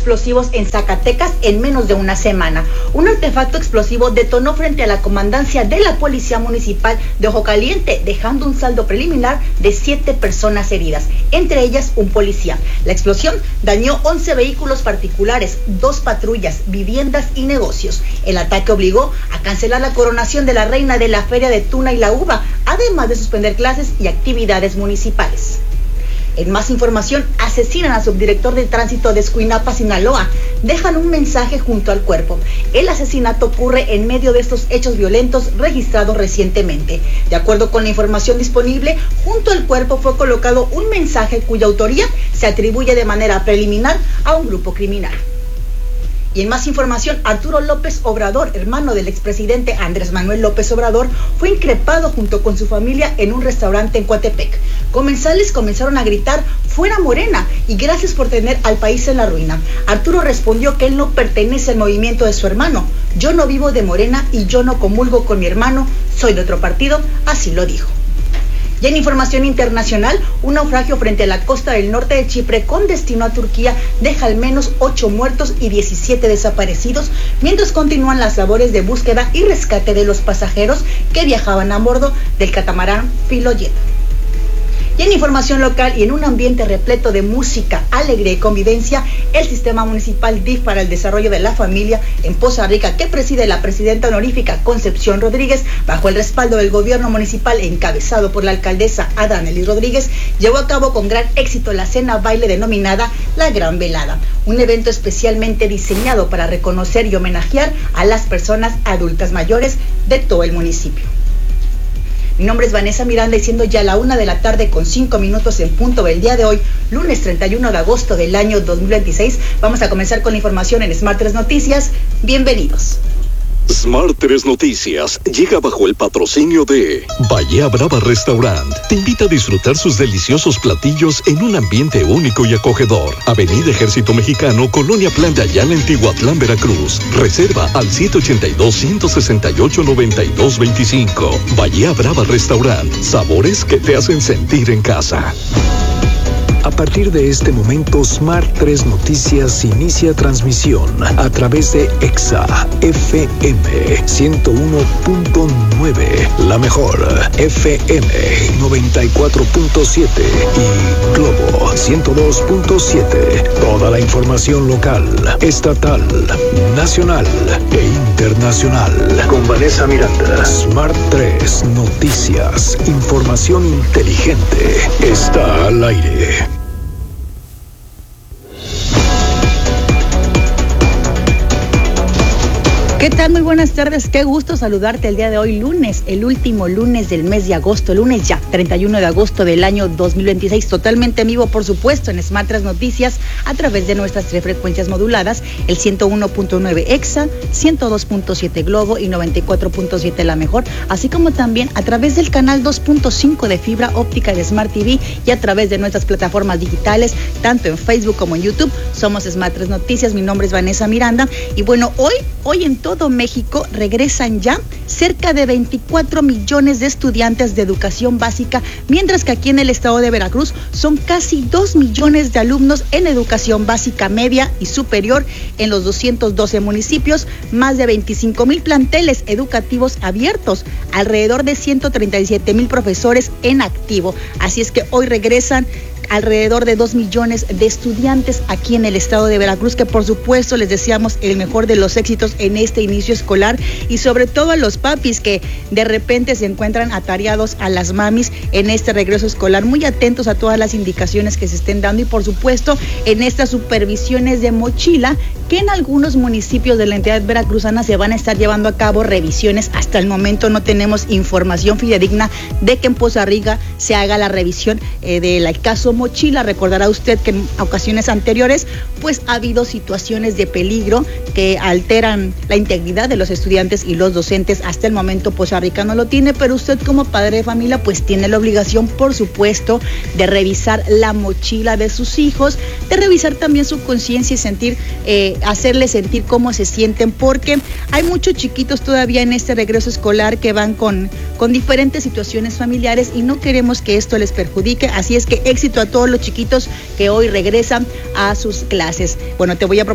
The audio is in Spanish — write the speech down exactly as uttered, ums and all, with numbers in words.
explosivos en Zacatecas en menos de una semana. Un artefacto explosivo detonó frente a la comandancia de la Policía Municipal de Ojo Caliente, dejando un saldo preliminar de siete personas heridas, entre ellas un policía. La explosión dañó once vehículos particulares, dos patrullas, viviendas y negocios. El ataque obligó a cancelar la coronación de la reina de la Feria de Tuna y la Uva, además de suspender clases y actividades municipales. En más información, asesinan al subdirector de tránsito de Escuinapa, Sinaloa. Dejan un mensaje junto al cuerpo. El asesinato ocurre en medio de estos hechos violentos registrados recientemente. De acuerdo con la información disponible, junto al cuerpo fue colocado un mensaje cuya autoría se atribuye de manera preliminar a un grupo criminal. Y en más información, Arturo López Obrador, hermano del expresidente Andrés Manuel López Obrador, fue increpado junto con su familia en un restaurante en Coatepec. Comensales comenzaron a gritar "fuera Morena" y "gracias por tener al país en la ruina". Arturo respondió que él no pertenece al movimiento de su hermano. "Yo no vivo de Morena y yo no comulgo con mi hermano, soy de otro partido", así lo dijo. Y en información internacional, un naufragio frente a la costa del norte de Chipre con destino a Turquía deja al menos ocho muertos y diecisiete desaparecidos, mientras continúan las labores de búsqueda y rescate de los pasajeros que viajaban a bordo del catamarán Filoyet. Y en información local y en un ambiente repleto de música, alegría y convivencia, el Sistema Municipal D I F para el Desarrollo de la Familia en Poza Rica, que preside la presidenta honorífica Concepción Rodríguez, bajo el respaldo del gobierno municipal encabezado por la alcaldesa Adanelis Rodríguez, llevó a cabo con gran éxito la cena baile denominada La Gran Velada, un evento especialmente diseñado para reconocer y homenajear a las personas adultas mayores de todo el municipio. Mi nombre es Vanessa Miranda y siendo ya la una de la tarde con cinco minutos en punto del día de hoy, lunes treinta y uno de agosto del año dos mil veintiséis, vamos a comenzar con la información en Smart tres Noticias. Bienvenidos. Smart tres Noticias llega bajo el patrocinio de Bahía Brava Restaurant. Te invita a disfrutar sus deliciosos platillos en un ambiente único y acogedor. Avenida Ejército Mexicano, Colonia Plan de Ayala, en Tihuatlán, Veracruz. Reserva al siete ocho dos, uno seis ocho, nueve dos dos cinco. Bahía Brava Restaurant. Sabores que te hacen sentir en casa. A partir de este momento, Smart tres Noticias inicia transmisión a través de Exa F M ciento uno punto nueve, La Mejor F M noventa y cuatro punto siete y Globo ciento dos punto siete. Toda la información local, estatal, nacional e internacional. Con Vanessa Miranda. Smart tres Noticias. Información inteligente. Está al aire. ¿Qué tal? Muy buenas tardes, qué gusto saludarte el día de hoy, lunes, el último lunes del mes de agosto, lunes ya, treinta y uno de agosto del año dos mil veintiséis, totalmente en vivo, por supuesto, en Smart tres Noticias, a través de nuestras tres frecuencias moduladas, el ciento uno punto nueve Exa, ciento dos punto siete Globo y noventa y cuatro punto siete La Mejor, así como también a través del canal dos punto cinco de fibra óptica de Smart T V y a través de nuestras plataformas digitales, tanto en Facebook como en YouTube. Somos Smart tres Noticias, mi nombre es Vanessa Miranda, y bueno, hoy, hoy en todo México regresan ya cerca de veinticuatro millones de estudiantes de educación básica, mientras que aquí en el estado de Veracruz son casi dos millones de alumnos en educación básica media y superior en los doscientos doce municipios, más de veinticinco mil planteles educativos abiertos, alrededor de ciento treinta y siete mil profesores en activo. Así es que hoy regresan alrededor de dos millones de estudiantes aquí en el estado de Veracruz, que por supuesto les deseamos el mejor de los éxitos en este inicio escolar, y sobre todo a los papis que de repente se encuentran atareados, a las mamis en este regreso escolar, muy atentos a todas las indicaciones que se estén dando, y por supuesto en estas supervisiones de mochila que en algunos municipios de la entidad veracruzana se van a estar llevando a cabo revisiones. Hasta el momento no tenemos información fidedigna de que en Poza Rica se haga la revisión eh, del caso mochila. Recordará usted que en ocasiones anteriores pues ha habido situaciones de peligro que alteran la integridad de los estudiantes y los docentes. Hasta el momento Poza Rica no lo tiene, pero usted como padre de familia pues tiene la obligación, por supuesto, de revisar la mochila de sus hijos, de revisar también su conciencia y sentir, eh, hacerles sentir cómo se sienten, porque hay muchos chiquitos todavía en este regreso escolar que van con, con diferentes situaciones familiares y no queremos que esto les perjudique. Así es que éxito a todos los chiquitos que hoy regresan a sus clases. Bueno, te voy a